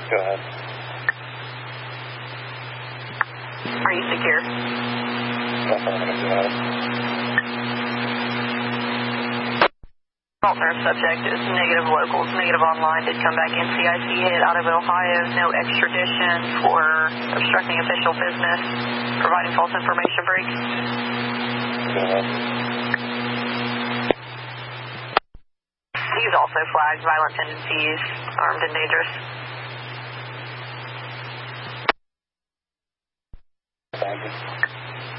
Go ahead. Are you secure? Affirmative, go ahead. Alternate subject is negative locals, negative online, did come back NCIC hit out of Ohio, no extradition for obstructing official business, providing false information break. Go ahead. He's also flagged violent tendencies, armed and dangerous. Thank you.